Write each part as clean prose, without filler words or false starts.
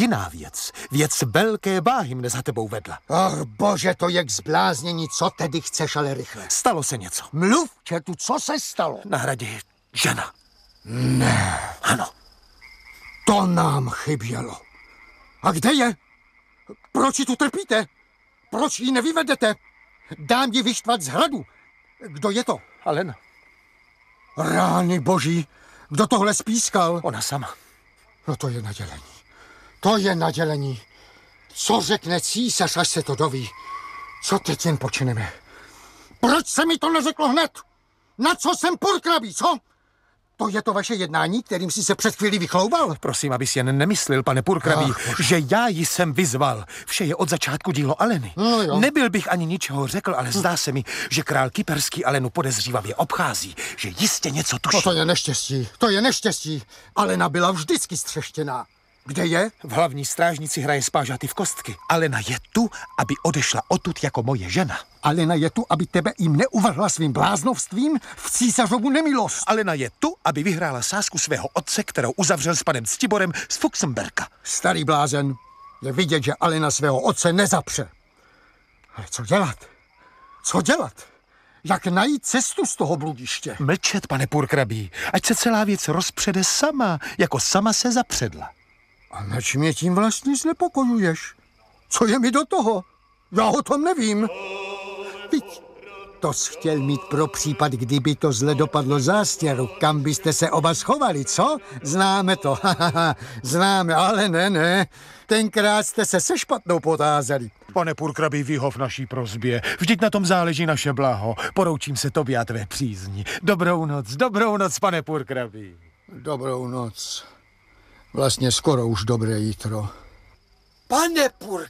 jiná věc. Věc velké váhy mne za tebou vedla. Ach, bože, to je k zbláznění. Co tedy chceš, ale rychle? Stalo se něco. Mluv, čertu, co se stalo? Na hradě je žena. Ne. Ano. To nám chybělo. A kde je? Proč ji tu trpíte? Proč ji nevyvedete? Dám ji vyštvat z hradu. Kdo je to? Alena. Rány boží. Kdo tohle spískal? Ona sama. No to je nadělení. To je nadělení. Co řekne císař, až se to doví? Co teď jen počineme? Proč se mi to neřeklo hned? Na co jsem purkrabí, co? To je to vaše jednání, kterým jsi se před chvílí vychlouval? Prosím, abys jen nemyslel, pane purkrabí, že já ji jsem vyzval. Vše je od začátku dílo Aleny. No Nebyl bych ani ničeho řekl, ale zdá se mi, že král Kyperský Alenu podezřívavě obchází, že jistě něco tuší. No to je neštěstí, to je neštěstí. Alena byla vždycky střeštěná. Kde je? V hlavní strážnici hraje spážaty v kostky. Alena je tu, aby odešla odtud jako moje žena. Alena je tu, aby tebe jim neuvrhla svým bláznovstvím v císařovu nemilost. Alena je tu, aby vyhrála sázku svého otce, kterou uzavřel s panem Ctiborem z Fuxemberka. Starý blázen, je vidět, že Alena svého otce nezapře. Ale co dělat? Co dělat? Jak najít cestu z toho bludiště? Mlčet, pane purkrabí, ať se celá věc rozpřede sama, jako sama se zapředla. A nač mě tím vlastně znepokojuješ? Co je mi do toho? Já o tom nevím. Teď to jsi chtěl mít pro případ, kdyby to zle dopadlo zástěru. Kam byste se oba schovali, co? Známe to, známe, ale ne. Tenkrát jste se špatnou potázali. Pane purkrabí, vyhov naší prosbě. Vždyť na tom záleží naše blaho. Poroučím se tobě a tvé přízni. Dobrou noc, pane purkrabí. Dobrou noc. Vlastně skoro už dobré jítro. Pane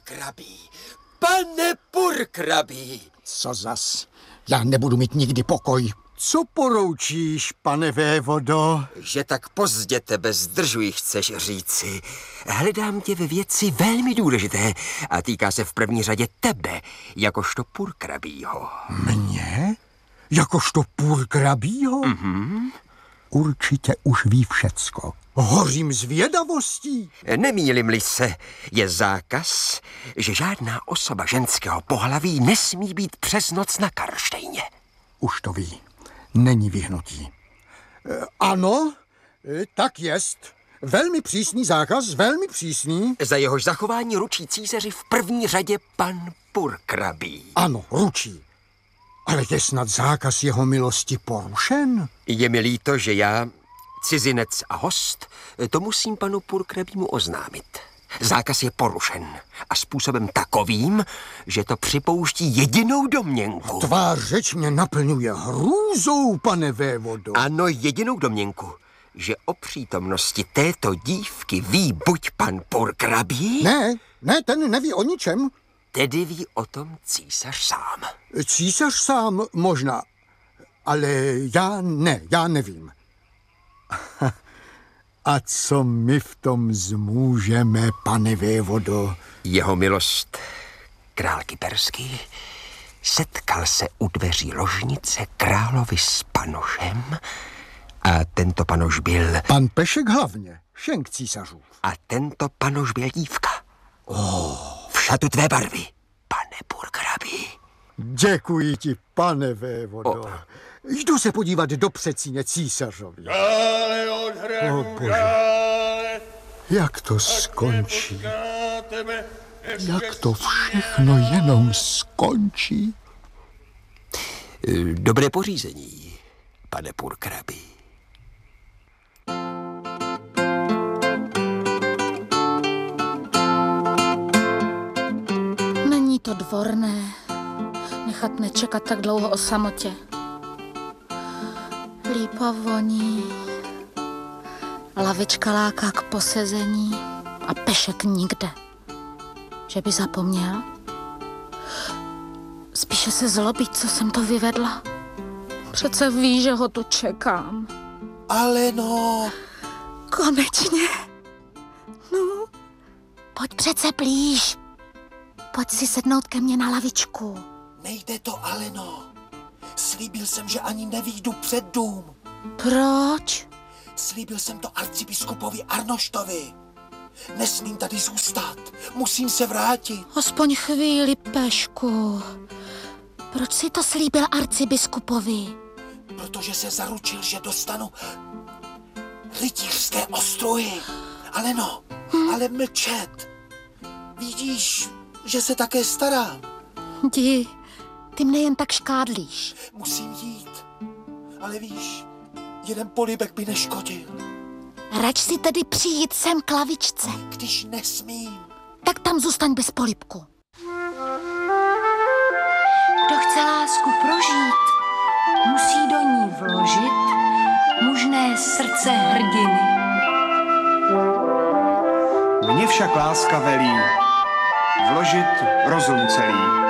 purkrabí! Co zas? Já nebudu mít nikdy pokoj. Co poroučíš, pane vévodo? Že tak pozdě tebe zdržuji, chceš říci. Hledám tě ve věci velmi důležité a týká se v první řadě tebe, jakožto purkrabího. Mě? Jakožto purkrabího? Určitě už ví všecko. Hořím zvědavostí. Nemýlim-li se, je zákaz, že žádná osoba ženského pohlaví nesmí být přes noc na Karlštejně. Už to ví. Není vyhnutí. Ano, tak jest. Velmi přísný zákaz, velmi přísný. Za jehož zachování ručí císaři v první řadě pan purkrabí. Ano, ručí. Ale je snad zákaz jeho milosti porušen? Je mi líto, že já, cizinec a host, to musím panu purkrabímu oznámit. Zákaz je porušen a způsobem takovým, že to připouští jedinou domněnku. Tvá řeč mě naplňuje hrůzou, pane vévodo. Ano, jedinou domněnku, že o přítomnosti této dívky ví buď pan purkrabí... Ne, ten neví o ničem. Tedy ví o tom císař sám. Císař sám možná, ale já nevím. A co my v tom zmůžeme, pane vévodo? Jeho milost, král Kyperský, setkal se u dveří ložnice královi s panošem a tento panoš byl... Pan Pešek hlavně, šenk císařů. A tento panoš byl dívka. V šatu tvé barvy, pane purkrabí. Děkuji ti, pane vévodo. Jdu se podívat do předsíně císařovi. Bože, jak to skončí? Jak to všechno jenom skončí? Dobré pořízení, pane purkrabí. Není to dvorné nechat nečekat tak dlouho o samotě. Lípa voní, lavička láká k posezení a Pešek nikde. Že by zapomněl? Spíše se zlobí, co jsem to vyvedla. Přece ví, že ho tu čekám. Aleno! Konečně. No, pojď přece blíž. Pojď si sednout ke mně na lavičku. Nejde to, Aleno. Slíbil jsem, že ani nevyjdu před dům. Proč? Slíbil jsem to arcibiskupovi Arnoštovi. Nesmím tady zůstat. Musím se vrátit. Aspoň chvíli, Pešku. Proč si to slíbil arcibiskupovi? Protože se zaručil, že dostanu rytířské ostruhy. Ale no, ale mlčet. Vidíš, že se také starám. Jdi, ty mne jen tak škádlíš. Musím jít. Ale víš, jeden polibek by neškodil. Rač si tedy přijít sem k lavičce. Když nesmím. Tak tam zůstaň bez polibku. Kdo chce lásku prožít, musí do ní vložit mužné srdce hrdiny. Mně však láska velí vložit rozum celý.